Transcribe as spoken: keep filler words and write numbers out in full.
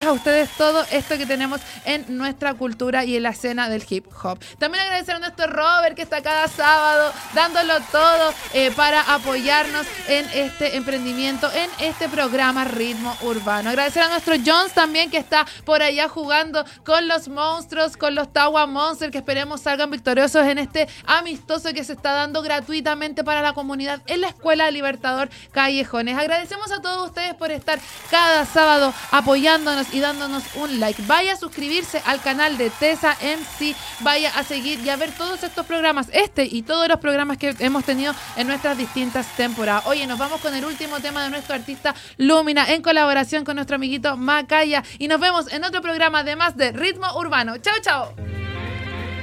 a ustedes todo esto que tenemos en nuestra cultura y en la escena del hip hop. También agradecer a nuestro Robert, que está cada sábado dándolo todo eh, para apoyarnos en este emprendimiento, en este programa Ritmo Urbano. Agradecer a nuestro Jones también, que está por allá jugando con los monstruos, con los Tawa Monsters, que esperemos salgan victoriosos en este amistoso que se está dando gratuitamente para la comunidad en la Escuela Libertador Callejones. Agradecemos a todos ustedes por estar cada sábado apoyándonos y dándonos un like. Vaya a suscribirse al canal de Tesa M C, vaya a seguir y a ver todos estos programas, este y todos los programas que hemos tenido en nuestras distintas temporadas. Oye, nos vamos con el último tema de nuestro artista Lumina en colaboración con nuestro amiguito Macaya y nos vemos en otro programa de más de Ritmo Urbano. Chao, chao.